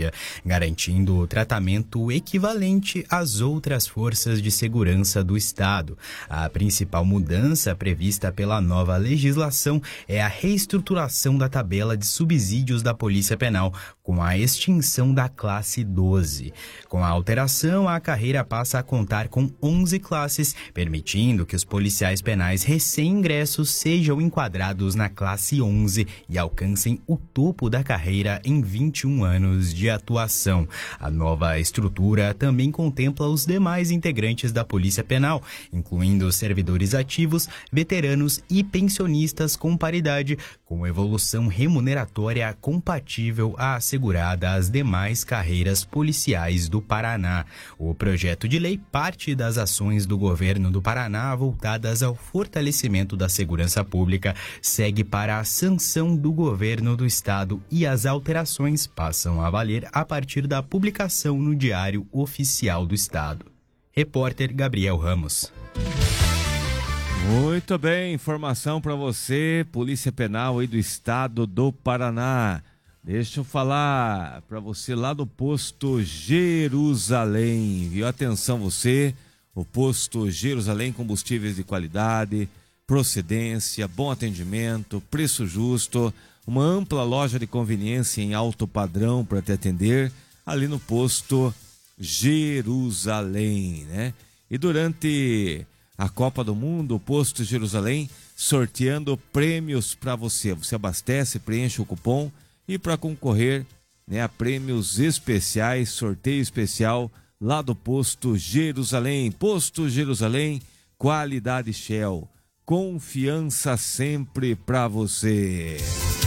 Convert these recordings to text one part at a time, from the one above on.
polícia, garantindo o tratamento equivalente às outras forças de segurança do Estado. A principal mudança prevista pela nova legislação é a reestruturação da tabela de subsídios da Polícia Penal, com a extinção da classe 12. Com a alteração, a carreira passa a contar com 11 classes, permitindo que os policiais penais recém-ingressos sejam enquadrados na classe 11 e alcancem o topo da carreira em 21 anos de atuação. A nova estrutura também contempla os demais integrantes da Polícia Penal, incluindo servidores ativos, veteranos e pensionistas com paridade, com evolução remuneratória compatível à assegurada às demais carreiras policiais do Paraná. O projeto de lei parte das ações do governo do Paraná voltadas ao fortalecimento da segurança pública, segue para a sanção do governo do estado e as alterações passam a valer a partir da publicação no Diário Oficial do Estado. Repórter Gabriel Ramos. Muito bem, informação para você, Polícia Penal aí do estado do Paraná. Deixa eu falar para você lá do posto Jerusalém, viu? Atenção você, o posto Jerusalém, combustíveis de qualidade, procedência, bom atendimento, preço justo, uma ampla loja de conveniência em alto padrão para te atender ali no posto Jerusalém, né? E durante a Copa do Mundo, o posto Jerusalém sorteando prêmios para você. Você abastece, preenche o cupom e para concorrer, né, a prêmios especiais, sorteio especial lá do posto Jerusalém. Posto Jerusalém, qualidade Shell, confiança sempre para você.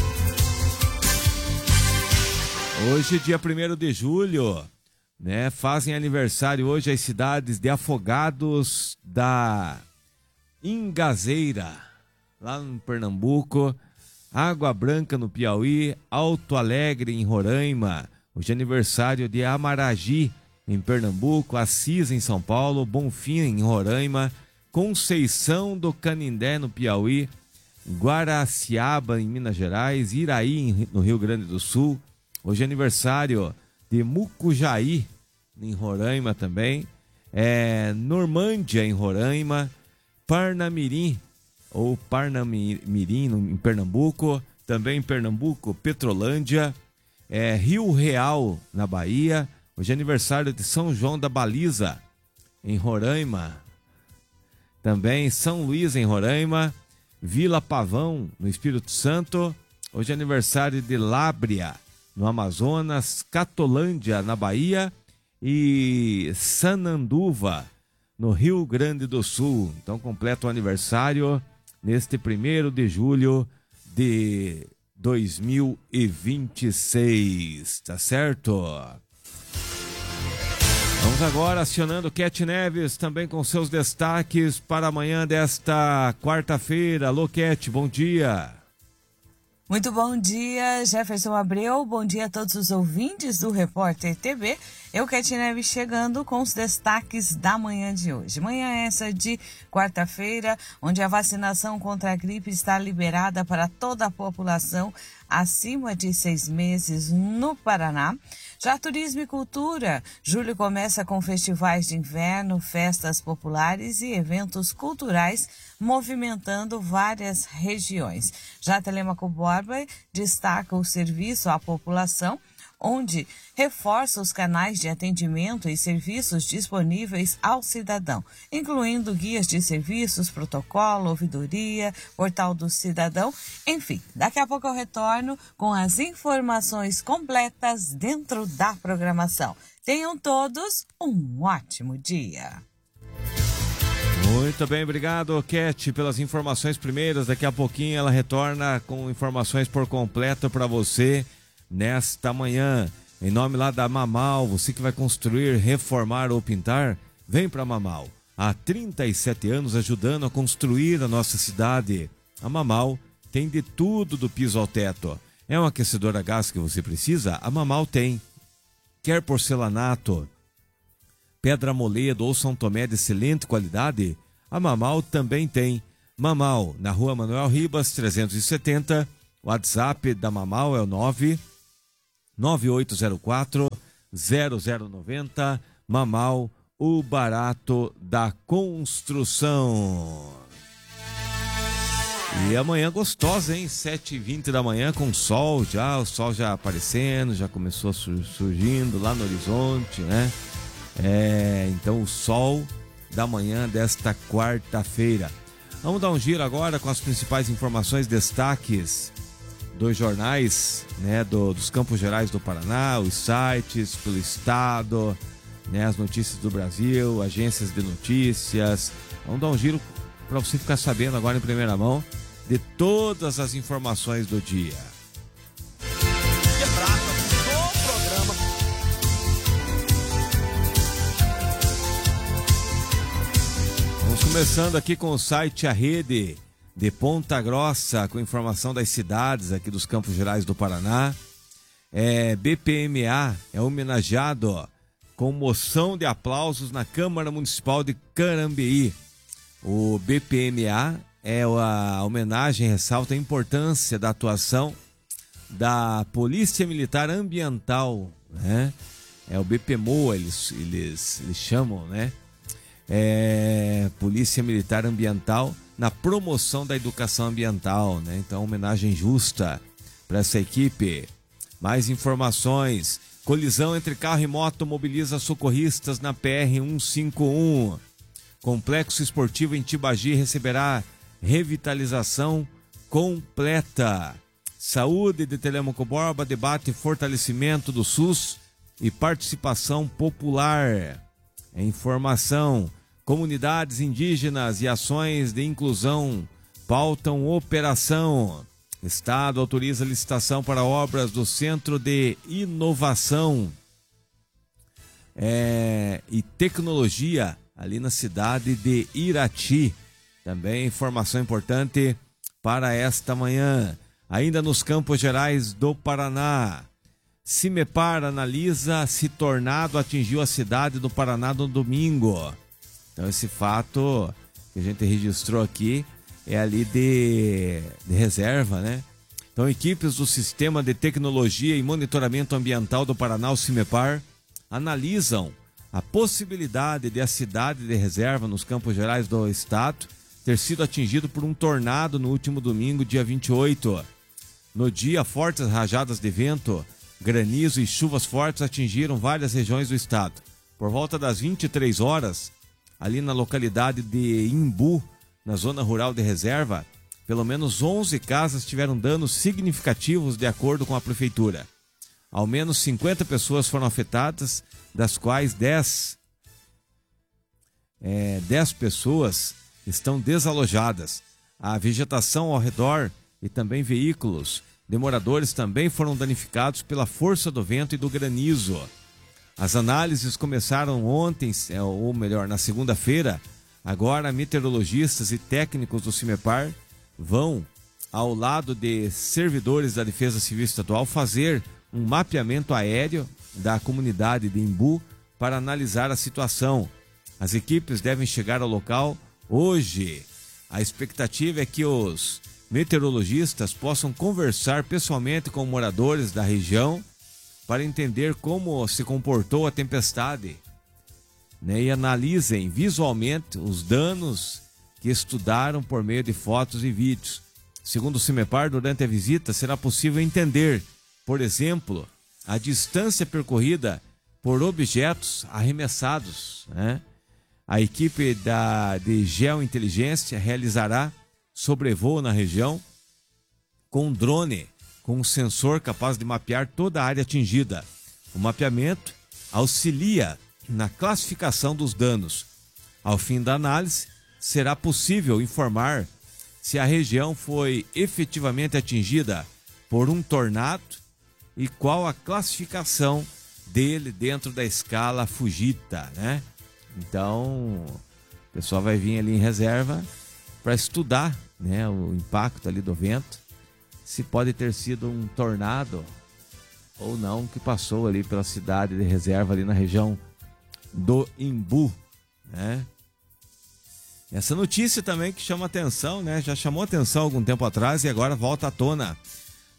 Hoje, dia 1º de julho, né, fazem aniversário hoje as cidades de Afogados da Ingazeira, lá em Pernambuco, Água Branca no Piauí, Alto Alegre em Roraima, hoje é aniversário de Amaragi em Pernambuco, Assis em São Paulo, Bonfim em Roraima, Conceição do Canindé no Piauí, Guaraciaba em Minas Gerais, Iraí no Rio Grande do Sul, hoje é aniversário de Mucujaí em Roraima também, Normândia em Roraima, Parnamirim ou Parnamirim em Pernambuco, também em Pernambuco, Petrolândia, Rio Real na Bahia, hoje é aniversário de São João da Baliza em Roraima, também São Luís em Roraima, Vila Pavão no Espírito Santo, hoje é aniversário de Lábrea no Amazonas, Catolândia na Bahia e Sananduva no Rio Grande do Sul. Então completa o aniversário neste 1º de julho de 2026, tá certo? Vamos agora acionando Cat Neves também com seus destaques para amanhã desta quarta-feira. Alô, Cat, bom dia. Muito bom dia, Jefferson Abreu. Bom dia a todos os ouvintes do Repórter TV. Eu, Cat Neves, chegando com os destaques da manhã de hoje. Manhã essa de quarta-feira, onde a vacinação contra a gripe está liberada para toda a população acima de 6 meses no Paraná. Já turismo e cultura, julho começa com festivais de inverno, festas populares e eventos culturais movimentando várias regiões. Já Telêmaco Borba destaca o serviço à população, onde reforça os canais de atendimento e serviços disponíveis ao cidadão, incluindo guias de serviços, protocolo, ouvidoria, portal do cidadão, enfim. Daqui a pouco eu retorno com as informações completas dentro da programação. Tenham todos um ótimo dia. Muito bem, obrigado, Cat, pelas informações primeiras. Daqui a pouquinho ela retorna com informações por completo para você nesta manhã. Em nome lá da Mamal, você que vai construir, reformar ou pintar, vem para Mamal. Há 37 anos ajudando a construir a nossa cidade. A Mamal tem de tudo do piso ao teto. É um aquecedor a gás que você precisa? A Mamal tem. Quer porcelanato, pedra moledo ou São Tomé de excelente qualidade? A Mamal também tem. Mamal, na rua Manuel Ribas, 370. O WhatsApp da Mamal é o 99804 0090. Mamal, o barato da construção. E amanhã gostosa, hein? 7h20 da manhã com sol já, o sol já aparecendo, já começou surgindo lá no horizonte, né? Então o sol da manhã desta quarta-feira. Vamos dar um giro agora com as principais informações, destaques dos jornais, né? Dos Campos Gerais do Paraná, os sites pelo estado, né? As notícias do Brasil, agências de notícias. Vamos dar um giro para você ficar sabendo agora em primeira mão de todas as informações do dia. Vamos começando aqui com o site A Rede de Ponta Grossa, com informação das cidades aqui dos Campos Gerais do Paraná. BPMA é homenageado com moção de aplausos na Câmara Municipal de Carambeí. O BPMA a homenagem ressalta a importância da atuação da Polícia Militar Ambiental, né? O BPMOA, eles chamam, né? Polícia Militar Ambiental na promoção da educação ambiental, né? Então, homenagem justa para essa equipe. Mais informações: colisão entre carro e moto mobiliza socorristas na PR-151. Complexo esportivo em Tibagi receberá revitalização completa. Saúde de Telêmaco Borba debate fortalecimento do SUS e participação popular. Informação: comunidades indígenas e ações de inclusão pautam operação. Estado autoriza licitação para obras do Centro de Inovação e Tecnologia ali na cidade de Irati. Também informação importante para esta manhã. Ainda nos Campos Gerais do Paraná, Cimepar analisa se tornado atingiu a cidade do Paraná no domingo. Então esse fato que a gente registrou aqui é ali de reserva, né? Então equipes do Sistema de Tecnologia e Monitoramento Ambiental do Paraná, o Cimepar, analisam a possibilidade de a cidade de reserva nos Campos Gerais do estado ter sido atingido por um tornado no último domingo, dia 28. No dia, fortes rajadas de vento, granizo e chuvas fortes atingiram várias regiões do estado. Por volta das 23 horas, ali na localidade de Imbu, na zona rural de reserva, pelo menos 11 casas tiveram danos significativos de acordo com a prefeitura. Ao menos 50 pessoas foram afetadas, das quais 10 pessoas estão desalojadas. A vegetação ao redor e também veículos de moradores também foram danificados pela força do vento e do granizo. As análises começaram ontem, ou melhor, na segunda-feira. Agora, meteorologistas e técnicos do Cimepar vão, ao lado de servidores da Defesa Civil Estadual, fazer um mapeamento aéreo da comunidade de Imbu para analisar a situação. As equipes devem chegar ao local hoje. A expectativa é que os meteorologistas possam conversar pessoalmente com moradores da região para entender como se comportou a tempestade, né? E analisem visualmente os danos que estudaram por meio de fotos e vídeos. Segundo o Cimepar, durante a visita será possível entender, por exemplo, a distância percorrida por objetos arremessados, né? A equipe de geointeligência realizará sobrevoo na região com um drone, com um sensor capaz de mapear toda a área atingida. O mapeamento auxilia na classificação dos danos. Ao fim da análise, será possível informar se a região foi efetivamente atingida por um tornado e qual a classificação dele dentro da escala Fujita, né? Então, o pessoal vai vir ali em reserva para estudar, né, o impacto ali do vento, se pode ter sido um tornado ou não que passou ali pela cidade de reserva ali na região do Imbu, né? Essa notícia também que chama atenção, né? Já chamou atenção há algum tempo atrás e agora volta à tona.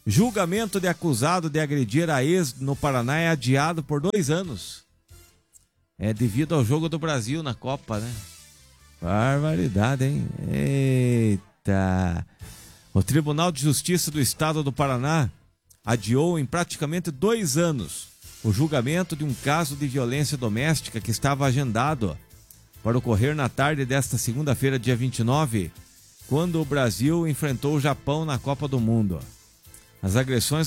Julgamento de acusado de agredir a ex no Paraná é adiado por 2 anos. É devido ao jogo do Brasil na Copa, né? Barbaridade, hein? Eita! O Tribunal de Justiça do Estado do Paraná adiou em praticamente 2 anos o julgamento de um caso de violência doméstica que estava agendado para ocorrer na tarde desta segunda-feira, dia 29, quando o Brasil enfrentou o Japão na Copa do Mundo. As agressões